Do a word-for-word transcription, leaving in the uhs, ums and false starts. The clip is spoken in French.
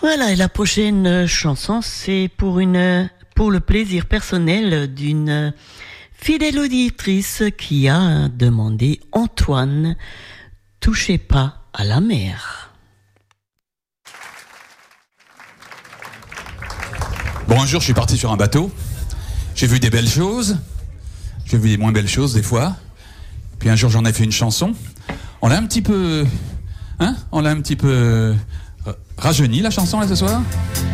Voilà, et la prochaine chanson, c'est pour une, pour le plaisir personnel d'une fidèle auditrice qui a demandé Antoine, touchez pas à la mer. Bon, un jour, je suis parti sur un bateau. J'ai vu des belles choses. J'ai vu des moins belles choses, des fois. Puis un jour, j'en ai fait une chanson. On l'a un petit peu... Hein On l'a un petit peu... rajeuni, la chanson, là, ce soir.